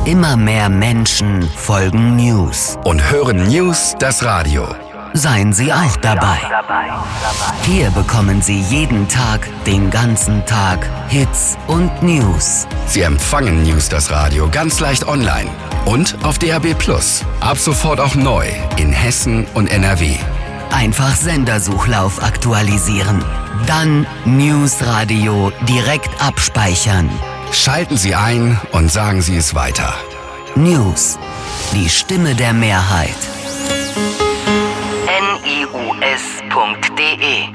Immer mehr Menschen folgen News. Und hören News das Radio. Seien Sie auch dabei. Hier bekommen Sie jeden Tag, den ganzen Tag, Hits und News. Sie empfangen News das Radio ganz leicht online und auf DAB+. Ab sofort auch neu in Hessen und NRW. Einfach Sendersuchlauf aktualisieren. Dann News Radio direkt abspeichern. Schalten Sie ein und sagen Sie es weiter. News. Die Stimme der Mehrheit. nius.de